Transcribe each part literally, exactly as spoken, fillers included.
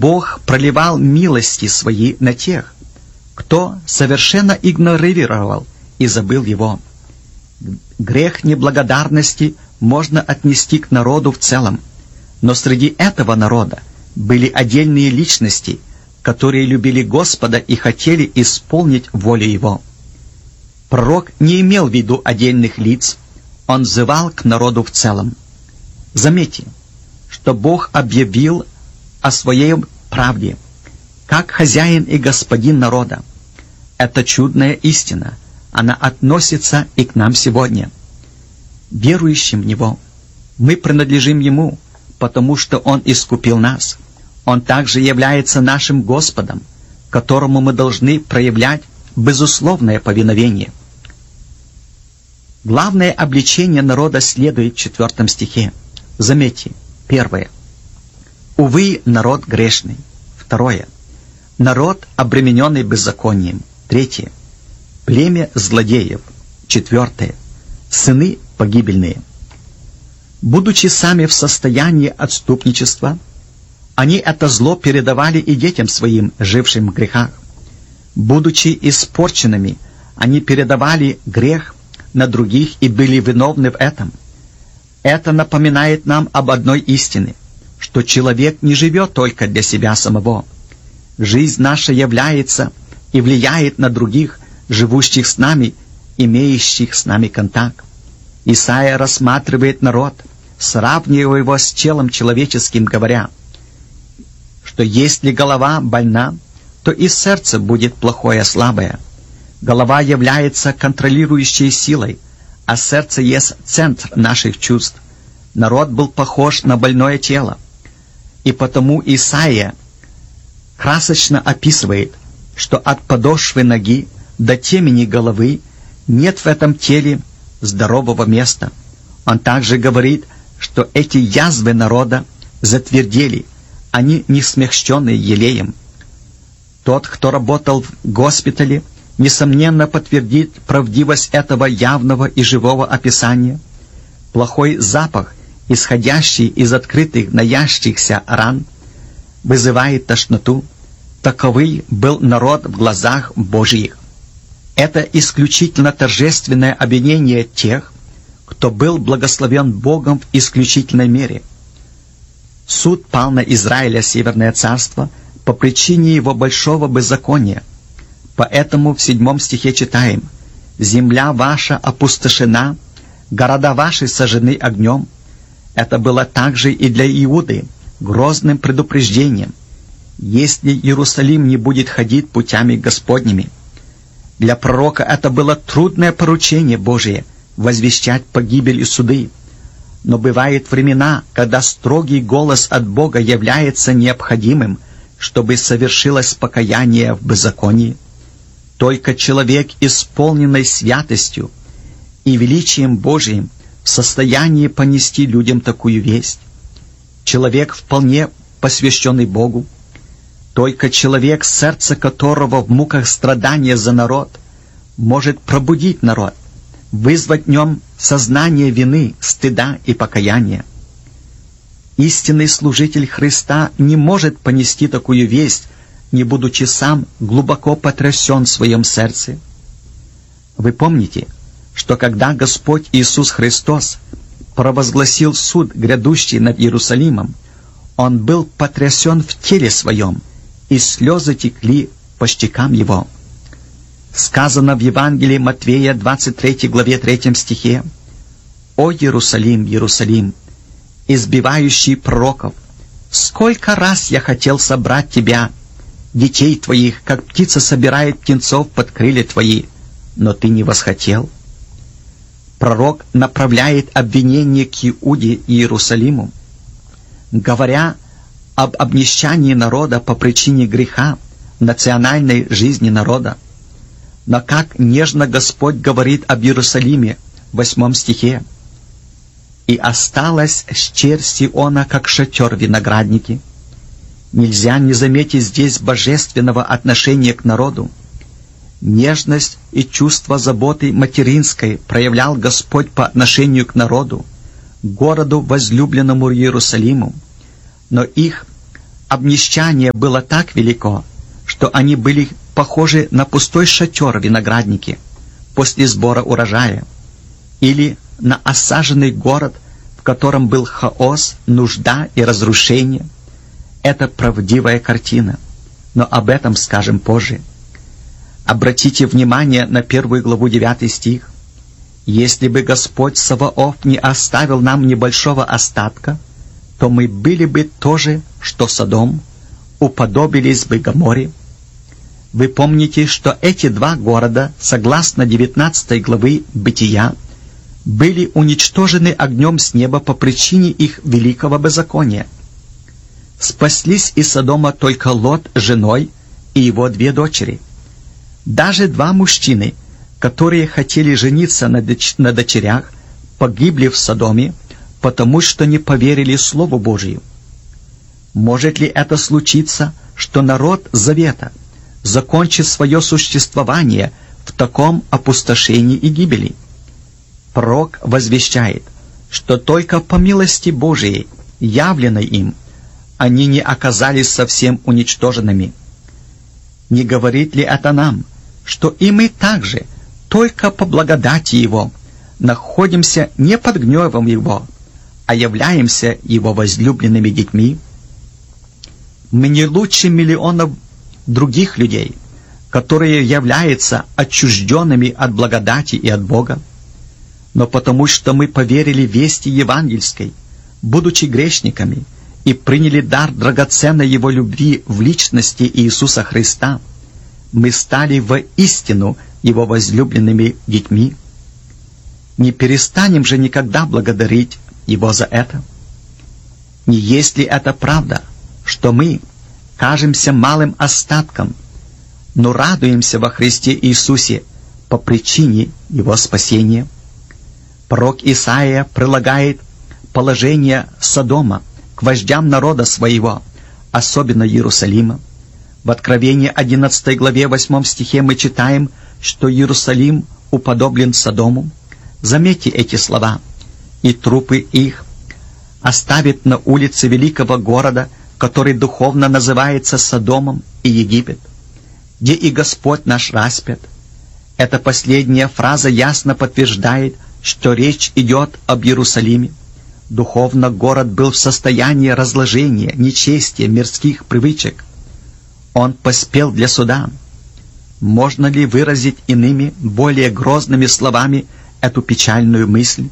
Бог проливал милости свои на тех, кто совершенно игнорировал и забыл Его. Грех неблагодарности можно отнести к народу в целом, но среди этого народа были отдельные личности, которые любили Господа и хотели исполнить волю Его. Пророк не имел в виду отдельных лиц, он взывал к народу в целом. Заметьте, что Бог объявил о своей правде, как хозяин и господин народа. Это чудная истина, она относится и к нам сегодня. Верующим в Него мы принадлежим Ему, потому что Он искупил нас. Он также является нашим Господом, которому мы должны проявлять безусловное повиновение. Главное обличение народа следует в четвертом стихе. Заметьте, первое. Увы, народ грешный. Второе. Народ, обремененный беззаконием. Третье. Племя злодеев. Четвертое. Сыны погибельные. Будучи сами в состоянии отступничества, они это зло передавали и детям своим, жившим в грехах. Будучи испорченными, они передавали грех на других и были виновны в этом. Это напоминает нам об одной истине, что человек не живет только для себя самого. Жизнь наша является и влияет на других, живущих с нами, имеющих с нами контакт. Исаия рассматривает народ, сравнивая его с телом человеческим, говоря, что если голова больна, то и сердце будет плохое, слабое. Голова является контролирующей силой, а сердце есть центр наших чувств. Народ был похож на больное тело. И потому Исаия красочно описывает, что от подошвы ноги до темени головы нет в этом теле здорового места. Он также говорит, что эти язвы народа затвердели, они не смягченные елеем. Тот, кто работал в госпитале, несомненно подтвердит правдивость этого явного и живого описания. Плохой запах, исходящий из открытых наящихся ран, вызывает тошноту. Таковый был народ в глазах Божьих. Это исключительно торжественное обвинение тех, кто был благословен Богом в исключительной мере. Суд пал на Израиля, Северное царство, по причине его большого беззакония. Поэтому в седьмом стихе читаем: «Земля ваша опустошена, города ваши сожжены огнем». Это было также и для Иуды грозным предупреждением, если Иерусалим не будет ходить путями Господними. Для пророка это было трудное поручение Божие — возвещать погибель и суды. Но бывают времена, когда строгий голос от Бога является необходимым, чтобы совершилось покаяние в беззаконии. Только человек, исполненный святостью и величием Божиим, в состоянии понести людям такую весть. Человек, вполне посвященный Богу, только человек, сердце которого в муках страдания за народ, может пробудить народ, вызвать в нем сознание вины, стыда и покаяния. Истинный служитель Христа не может понести такую весть, не будучи сам глубоко потрясен в своем сердце. Вы помните, что когда Господь Иисус Христос провозгласил суд, грядущий над Иерусалимом, Он был потрясен в теле своем, и слезы текли по щекам Его. Сказано в Евангелии Матвея, двадцать третьей главе, третьем стихе: «О Иерусалим, Иерусалим, избивающий пророков, сколько раз я хотел собрать тебя, детей твоих, как птица собирает птенцов под крылья твои, но ты не восхотел». Пророк направляет обвинение к Иуде и Иерусалиму, говоря об обнищании народа по причине греха в национальной жизни народа. Но как нежно Господь говорит об Иерусалиме в восьмом стихе: «И осталась щерь Сиона, как шатер в винограднике». Нельзя не заметить здесь божественного отношения к народу. Нежность и чувство заботы материнской проявлял Господь по отношению к народу, городу, возлюбленному Иерусалиму. Но их обнищание было так велико, что они были похожи на пустой шатер в винограднике после сбора урожая, или на осаженный город, в котором был хаос, нужда и разрушение. Это правдивая картина, но об этом скажем позже. Обратите внимание на первую главу, девятый стих. «Если бы Господь Саваоф не оставил нам небольшого остатка, то мы были бы то же, что Содом, уподобились бы Гоморе». Вы помните, что эти два города, согласно девятнадцатой главы Бытия, были уничтожены огнем с неба по причине их великого беззакония. Спаслись из Содома только Лот с женой и его две дочери. Даже два мужчины, которые хотели жениться на, доч- на дочерях, погибли в Содоме, потому что не поверили Слову Божию. Может ли это случиться, что народ Завета закончит свое существование в таком опустошении и гибели? Пророк возвещает, что только по милости Божией, явленной им, они не оказались совсем уничтоженными. Не говорит ли это нам, что и мы также, только по благодати Его, находимся не под гневом Его, а являемся Его возлюбленными детьми? Мы не лучше миллионов других людей, которые являются отчужденными от благодати и от Бога, но потому что мы поверили вести евангельской, будучи грешниками, и приняли дар драгоценной Его любви в личности Иисуса Христа, мы стали воистину Его возлюбленными детьми. Не перестанем же никогда благодарить Его за это. Не есть ли это правда, что мы кажемся малым остатком, но радуемся во Христе Иисусе по причине Его спасения? Пророк Исаия прилагает положение Содома к вождям народа своего, особенно Иерусалима. В Откровении одиннадцатой главе восьмом стихе мы читаем, что Иерусалим уподоблен Содому. Заметьте эти слова. «И трупы их оставит на улице великого города, который духовно называется Содомом и Египет, где и Господь наш распят». Эта последняя фраза ясно подтверждает, что речь идет об Иерусалиме. Духовно город был в состоянии разложения, нечестия, мирских привычек. Он поспел для суда. Можно ли выразить иными, более грозными словами эту печальную мысль?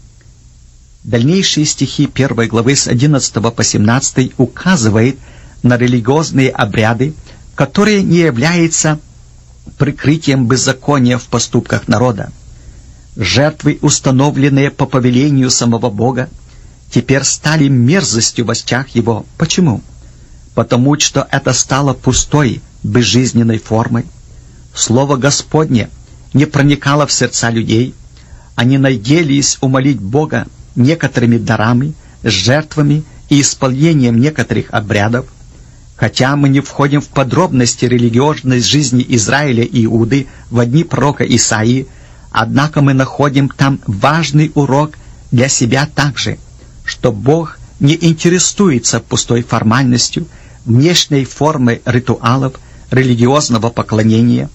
Дальнейшие стихи первой главы с одиннадцатого по семнадцатый указывают на религиозные обряды, которые не являются прикрытием беззакония в поступках народа. Жертвы, установленные по повелению самого Бога, теперь стали мерзостью в очах Его. Почему? Потому что это стало пустой, безжизненной формой. Слово Господне не проникало в сердца людей. Они надеялись умолить Бога некоторыми дарами, жертвами и исполнением некоторых обрядов. Хотя мы не входим в подробности религиозной жизни Израиля и Иуды в дни пророка Исаии, однако мы находим там важный урок для себя также, что Бог не интересуется пустой формальностью, внешней формой ритуалов, религиозного поклонения.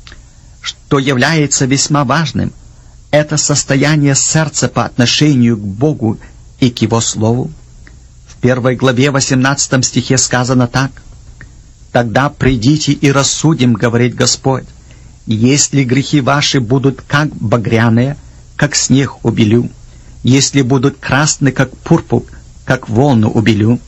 Что является весьма важным, это состояние сердца по отношению к Богу и к Его Слову. В первой главе восемнадцатом стихе сказано так: «Тогда придите и рассудим, говорит Господь, если грехи ваши будут как багряные, как снег убелю, если будут красны, как пурпур, как волну убелю».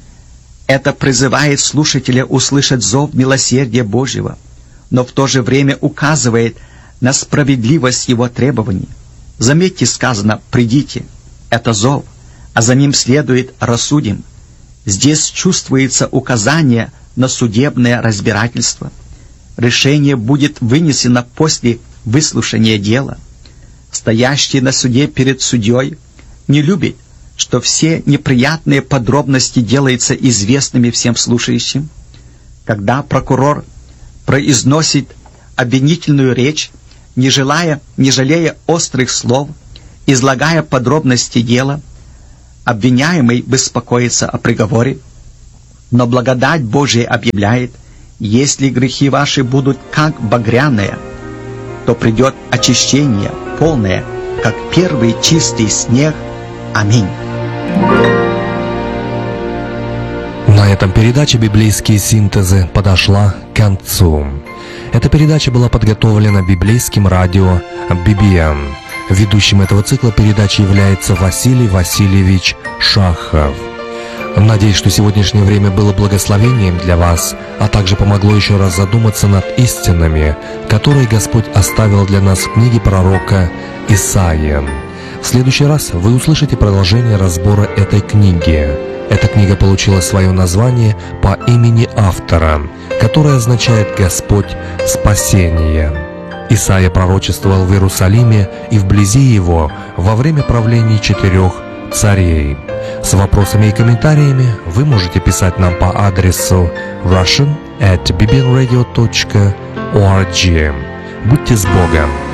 Это призывает слушателя услышать зов милосердия Божьего, но в то же время указывает на справедливость Его требований. Заметьте, сказано «придите». Это зов, а за ним следует «рассудим». Здесь чувствуется указание на судебное разбирательство. Решение будет вынесено после выслушания дела. Стоящий на суде перед судьей не любит, что все неприятные подробности делаются известными всем слушающим. Когда прокурор произносит обвинительную речь, не желая, не жалея острых слов, излагая подробности дела, обвиняемый беспокоится о приговоре. Но благодать Божия объявляет, если грехи ваши будут как багряные, то придет очищение полное, как первый чистый снег. Аминь. На этом передача «Библейские синтезы» подошла к концу. Эта передача была подготовлена библейским радио би би эм. Ведущим этого цикла передачи является Василий Васильевич Шахов. Надеюсь, что сегодняшнее время было благословением для вас, а также помогло еще раз задуматься над истинами, которые Господь оставил для нас в книге пророка Исаии. В следующий раз вы услышите продолжение разбора этой книги. Эта книга получила свое название по имени автора, которое означает «Господь спасение». Исаия пророчествовал в Иерусалиме и вблизи его во время правления четырех царей. С вопросами и комментариями вы можете писать нам по адресу russian at bbnradio dot org. Будьте с Богом!